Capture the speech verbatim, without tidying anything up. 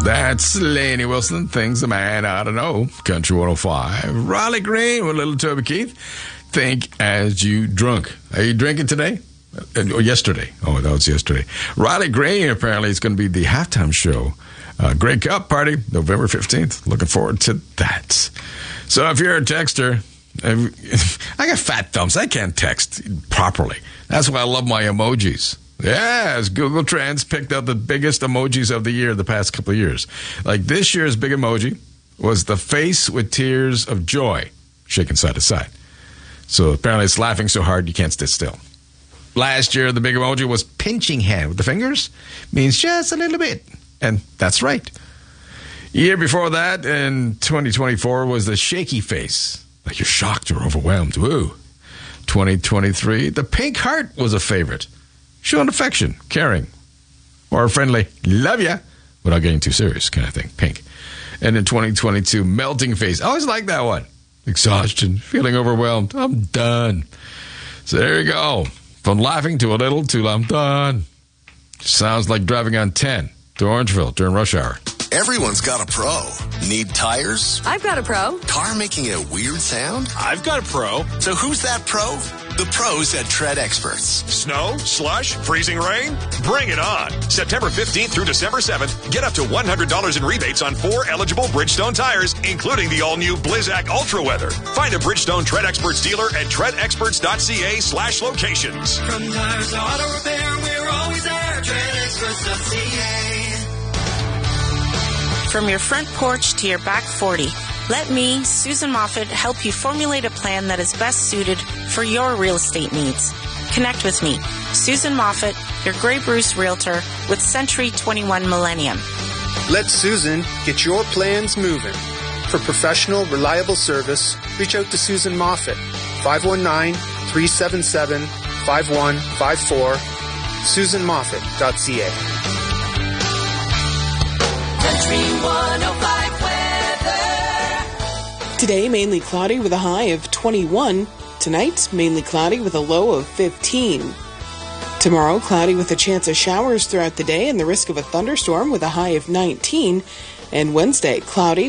That's Lainey Wilson, Things a Man Ought to Know. Country one oh five. Riley Green with little Toby Keith. Think as you drunk. Are you drinking today? Uh, or yesterday? Oh, that was yesterday. Riley Green apparently is going to be the halftime show. Uh, Grey Cup party, November fifteenth. Looking forward to that. So if you're a texter, I got fat thumbs. I can't text properly. That's why I love my emojis. Yes, Google Trends picked out the biggest emojis of the year the past couple of years. Like this year's big emoji was the face with tears of joy, shaking side to side. So apparently it's laughing so hard you can't sit still. Last year, the big emoji was pinching hand with the fingers. Means just a little bit. And that's right. Year before that, in twenty twenty-four, was the shaky face. Like you're shocked or overwhelmed. Woo. twenty twenty-three, the pink heart was a favorite. Showing affection, caring, or a friendly love ya without getting too serious kind of thing. Pink. And in twenty twenty-two, melting face. I always like that one. Exhaustion, feeling overwhelmed. I'm done. So there you go. From laughing to a little to I'm done. Sounds like driving on ten to Orangeville during rush hour. Everyone's got a pro. Need tires? I've got a pro. Car making a weird sound? I've got a pro. So who's that pro? The pros at Tread Experts. Snow, slush, freezing rain? Bring it on. September fifteenth through December seventh, get up to one hundred dollars in rebates on four eligible Bridgestone tires, including the all-new Blizzak Ultra Weather. Find a Bridgestone Tread Experts dealer at treadexperts.ca slash locations. From tires to auto repair, we're always there. tread experts dot c a. From your front porch to your back forty, let me, Susan Moffat, help you formulate a plan that is best suited for your real estate needs. Connect with me, Susan Moffat, your Grey Bruce Realtor with Century twenty-one Millennium. Let Susan get your plans moving. For professional, reliable service, reach out to Susan Moffat, five one nine, three seven seven, five one five four, susan moffat dot c a. Today, mainly cloudy with a high of twenty-one. Tonight, mainly cloudy with a low of fifteen. Tomorrow, cloudy with a chance of showers throughout the day and the risk of a thunderstorm with a high of nineteen. And Wednesday, cloudy